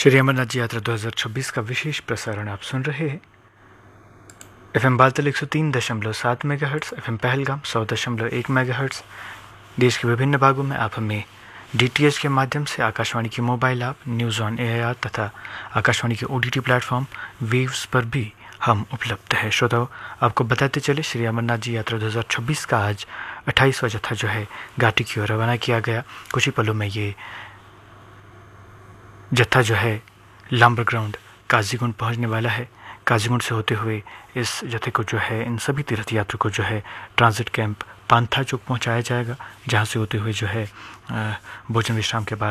श्री अमरनाथ जी यात्रा 2026 का विशेष प्रसारण आप सुन रहे हैं। FM Baltal 103.7 megahertz, FM Pahalgam 100.1 megahertz. देश के विभिन्न भागों में आप हमें DTH के माध्यम से आकाशवाणी की mobile app news on AIR तथा आकाशवाणी के OTT प्लेटफॉर्म वेव्स पर भी हम उपलब्ध है। श्रोताओं, आपको बताते चले श्री अमरनाथ जी यात्रा 2026 का आज 28वां जत्था जो है घाटी की ओर रवाना किया गया। कुछ ही पलों में ये जत्था जो है लांबर ग्राउंड काजीगुंड पहुंचने वाला है। काजीगुंड से होते हुए इस जत्थे को जो है, इन सभी तीर्थ यात्रियों को जो है ट्रांजिट कैंप पांथा चौक पहुंचाया जाएगा, जहां से होते हुए जो है भोजन विश्राम के बाद